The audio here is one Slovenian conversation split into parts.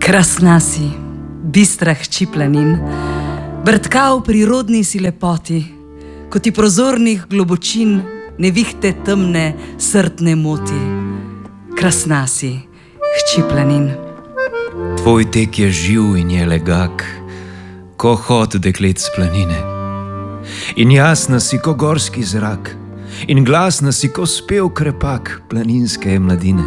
Krasna si, bistra hči planin, vrtka v prirodni si lepoti, ko ti prozornih globočin nevihte temne srtne moti. Krasna si, hči planin. Tvoj tek je živ in je legak, ko hod deklet s planine. In jasna si, ko gorski zrak, in glasna si, ko spev krepak planinske mladine.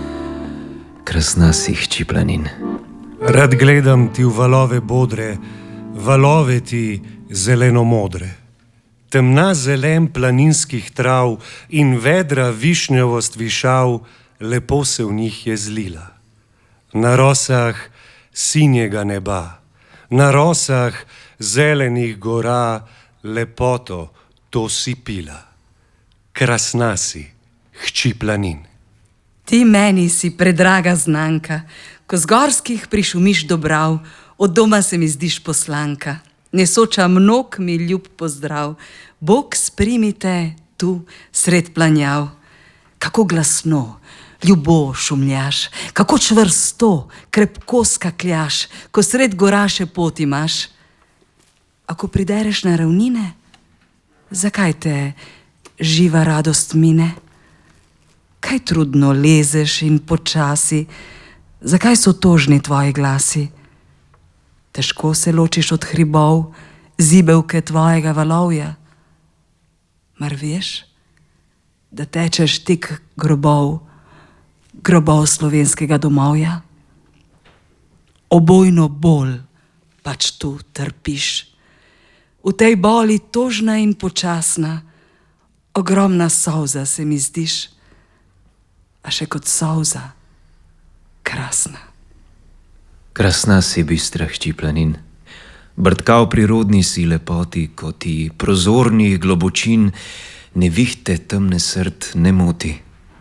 Krasna si, hči planin. Rad gledam ti v valove bodre, valove ti zeleno-modre. Temna zelen planinskih trav in vedra višnjavost višav, lepo se v njih je zlila. Na rosah sinjega neba, na rosah zelenih gora, lepoto to si pila. Krasna si, hči planin. Ti meni si predraga znanka, ko z gorskih prišumiš dobrav, od doma se mi zdiš poslanka, nesoča mnog mi ljub pozdrav. Bog sprimite tu sred planjav. Kako glasno, ljubo šumljaš, kako čvrsto, krepko skakljaš, ko sred gora še pot imaš. Ako pridereš na ravnine, zakaj te živa radost mine? Kaj trudno lezeš in počasi, zakaj so tožni tvoji glasi? Težko se ločiš od hribov, zibelke tvojega valovja. Mar veš, da tečeš tik grobov, grobov slovenskega domovja? Obojno bolj pač tu trpiš. V tej boli tožna in počasna, ogromna solza se mi zdiš, a še kot solza krasna. Krasna si, bistra hči planin. Brtka v prirodni si lepoti, ko ti prozornih globočin nevihte temne srd ne moti.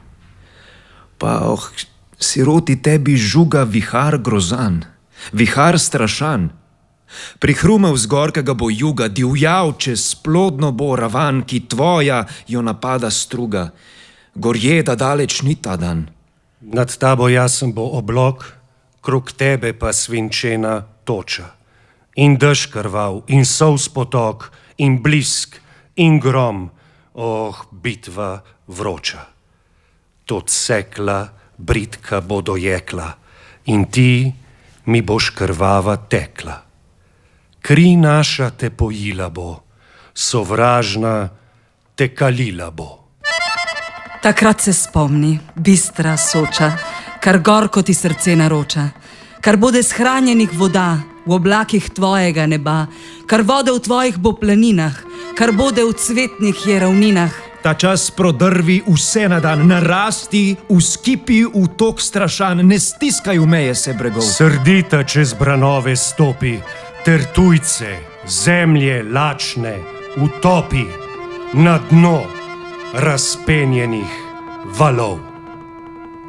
Pa siroti tebi žuga vihar grozan, vihar strašan. Prihrumal z gorkega bo juga, divjal čez plodno bo ravan, ki tvoja jo napada struga. Gorje, da daleč ni ta dan. Nad tabo jasen bo oblok, krog tebe pa svinčena toča. In dež krval, in solz potok, in blisk, in grom, bitva vroča. Tot sekla, britka bo dojekla, in ti mi boš krvava tekla. Kri naša te pojila bo, sovražna te kalila bo. Takrat se spomni, bistra Soča, kar gorko ti srce naroča, kar bode shranjenih voda v oblakih tvojega neba, kar vode v tvojih bo planinah, kar bode v cvetnih je ravninah. Ta čas prodrvi vse na dan, narasti, uskipi v tok strašan, ne stiskaj v meje se bregov. Srdita čez branove stopi, ter tujce, zemlje lačne, utopi na dno razpenjenih valov.